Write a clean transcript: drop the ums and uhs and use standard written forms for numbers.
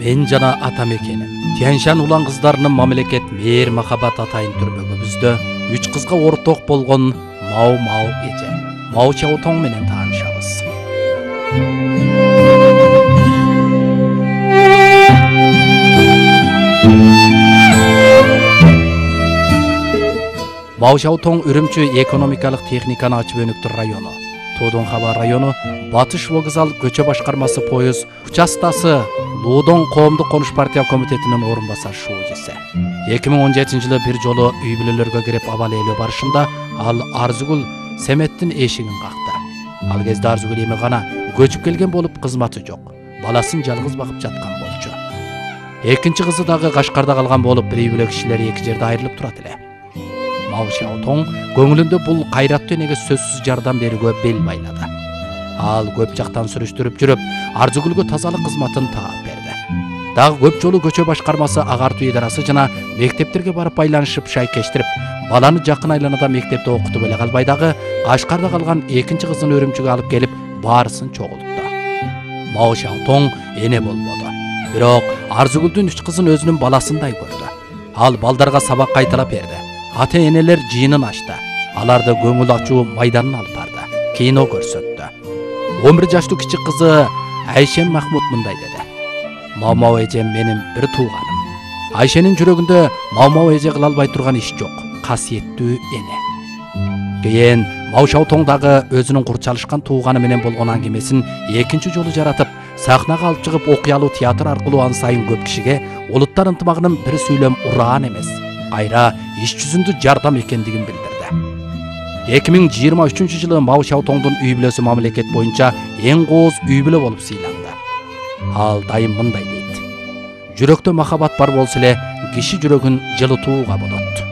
Сен жана ата мекеним. Тяньшан улан кыздарынын мамлекет мээр махабат атайын түрмөгүбүздө 3 кызга орток болгон Мао эже Мао Чаотоң менен таанышабыз. Мао Чаотоң Үрүмчү экономикалык техниканы ачып өнүктүр району, Тодон Хаба району, Батыш вокзал көчө башкармасы поюз участасы Луудон коомдук конуш партия комитетинин орун басар шоужеси. 2017 жылы бир жолу үй бүлөлөргө кирип абал ээлөө барышында ал Арзугул Семеттин эшигин какты. Ал кезде Арзугул эми гана көчүп келген болуп кызматы жок. Баласын жалгыз багып жаткан болчу. Экинчи кызы дагы Кашкарда калган болуп, бир үй бүлө кишилери эки жерде айрылып турат эле. Мао Чаотоң көңүлүндө бул кайраттуу энеге сөзсүз жардам берүүгө бел байлады. Ал көп жактан сүрүштүрүп жүрүп, Арзугулгө тазалык кызматын таап берди. Дагы көп жолу көчө башкармасы агартуу идарасы жана мектептерге барып байланышып шайкештирип, баланы жакын айланада мектепте окутуп эле калбай дагы Кашкарда калган экинчи кызын Үрүмчүгө алып келип, баарысын чогултtu. Мао Чаотоң эне болбоду. Бирок Арзугулдун 3 кызын өзүнүн баласындай көрдү. Ал балдарга сабак кайталап берди. Ата-энелер жыйынын ачты. Аларды көңүл ачуу майданын алып барды. Кино көрсөттү. 11 жаштуу кичи кызы Айшен Махмуд мындай деди. Мао эжем менин бир тууганым. Айшенин жүрөгүндө Мао эже кыла албай турган иш жок. Касиеттүү эне. Кийин Мао Чаотоң дагы өзүнүн курчалышкан тууганы менен болгон аңгемесин экинчи жолу жаратып, сахнага алып чыгып окуялуу театр аркылуу ан сайын көп кишиге улуттар ынтымагынын бир сүйлөм ураан эмес, кайра иш жүзүндө жардам экендигин билдирди. 2023 жылы Мао Чаотоңдун үй бүлөсү мамлекет боюнча эң кооз үй бүлө болуп сыйланды. Ал дайым мындай дейт: жүрөктө махабат бар болсо эле, киши жүрөгүн жылытууга болот.